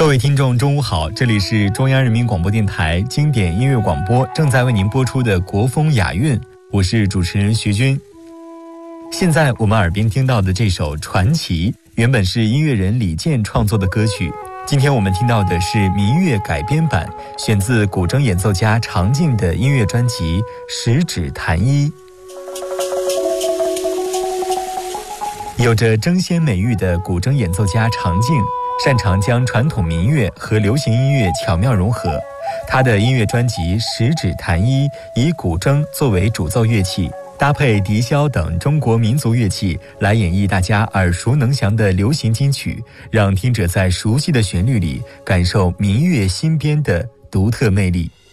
各位听众，中午好，这里是中央人民广播电台经典音乐广播，正在为您播出的国风雅韵，我是主持人徐军。现在我们耳边听到的这首《传奇》，原本是音乐人李健创作的歌曲，今天我们听到的是民乐改编版，选自古筝演奏家常静的音乐专辑《十指弹一》。有着争先美誉的古筝演奏家常静，擅长将传统民乐和流行音乐巧妙融合。他的音乐专辑《十指弹一》以古筝作为主奏乐器，搭配笛箫等中国民族乐器来演绎大家耳熟能详的流行金曲，让听者在熟悉的旋律里感受民乐新编的独特魅力。